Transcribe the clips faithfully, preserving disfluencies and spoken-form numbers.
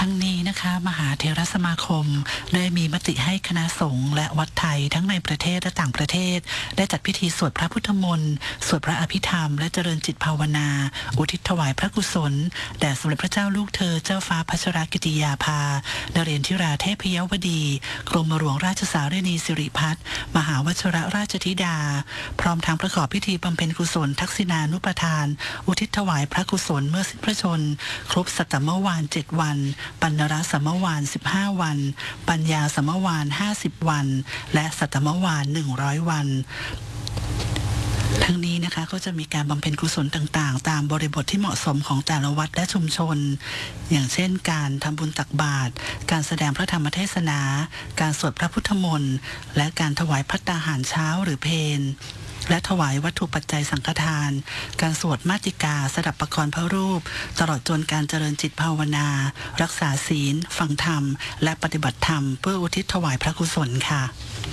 ทั้งนี้นะคะมหาเถรสมาคมได้มีมติให้คณะสงฆ์และวัดไทยทั้งในประเทศและต่างประเทศได้จัดพิธีสวดพระพุทธมนต์สวดพระอภิธรรมและเจริญจิตภาวนาอุทิศถวายพระกุศลแด่สมเด็จพระเจ้าลูกเธอเจ้าฟ้าพัชรกิติยาภานเรศธิราเทพยวดีกรมหลวงราชสารินีสิริพัฒน์มหาวชิรราชธิดาพร้อมทั้งประกอบพิธีบำเพ็ญกุศลทักษิณานุปทานอุทิศถวายพระกุศลเมื่อสิ้นพระชนครบสัตตมวานเจ็ดวันปัณรสัมมวานสิบห้าวันปัญญาสัมมวานห้าสิบวันและสัตตมวานหนึ่งร้อยวันทั้งนี้นะคะก็จะมีการบำเพ็ญกุศลต่างๆตามบริบทที่เหมาะสมของแต่ละวัดและชุมชนอย่างเช่นการทำบุญตักบาตรการแสดงพระธรรมเทศนาการสวดพระพุทธมนต์และการถวายภัตตาหารเช้าหรือเพลและถวายวัตถุปัจจัยสังฆทานการสวดมาติกาสดับประกรณ์พระรูปตลอดจนการเจริญจิตภาวนารักษาศีลฟังธรรมและปฏิบัติธรรมเพื่ออุทิศถวายพระกุศลค่ะ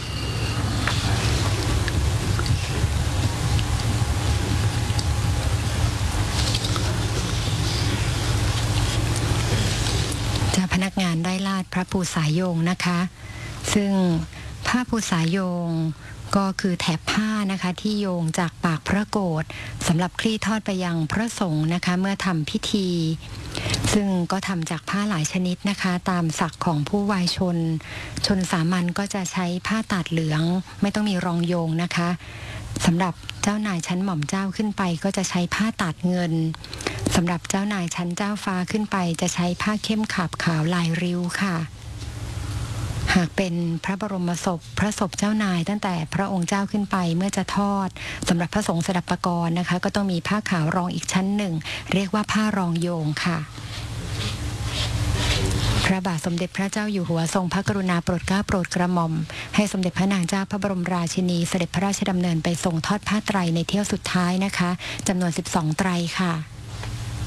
พนักงานได้ลาดพระภูษาโยงนะคะซึ่งผ้าภูษาโยงก็คือแถบผ้านะคะที่โยงจากปากพระโกฐสำหรับคลี่ทอดไปยังพระสงฆ์นะคะเมื่อทำพิธีซึ่งก็ทำจากผ้าหลายชนิดนะคะตามศักดิ์ของผู้วายชนชนสามัญก็จะใช้ผ้าตัดเหลืองไม่ต้องมีรองโยงนะคะสำหรับเจ้านายชั้นหม่อมเจ้าขึ้นไปก็จะใช้ผ้าตัดเงินสำหรับเจ้านายชั้นเจ้าฟ้าขึ้นไปจะใช้ผ้าเข้มขาบขาวลายริ้วค่ะหากเป็นพระบรมศพพระศพเจ้านายตั้งแต่พระองค์เจ้าขึ้นไปเมื่อจะทอดสำหรับพระสงฆ์สดับปกรณ์นะคะก็ต้องมีผ้าขาวรองอีกชั้นหนึ่งเรียกว่าผ้ารองโยงค่ะพระบาทสมเด็จพระเจ้าอยู่หัวทรงพระกรุณาโปรดเกล้าโปรดกระหม่อมให้สมเด็จพระนางเจ้าพระบรมราชินีเสด็จพระราชดำเนินไปทรงทอดผ้าไตรในเที่ยวสุดท้ายนะคะจำนวนสิบสองไตรค่ะ